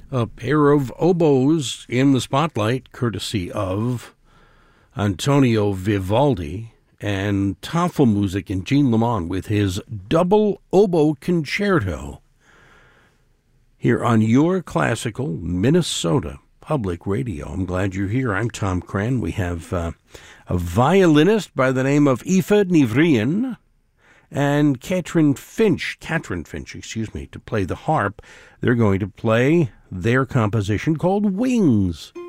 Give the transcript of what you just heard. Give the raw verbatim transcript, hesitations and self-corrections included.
A pair of oboes in the spotlight, courtesy of Antonio Vivaldi, and Tafelmusik and Jean Lamont with his double oboe concerto here on your classical Minnesota Public Radio. I'm glad you're here. I'm Tom Cran. We have uh, a violinist by the name of Aoife Ní and Katrin Finch, Katrin Finch, excuse me, to play the harp. They're going to play their composition called Wings.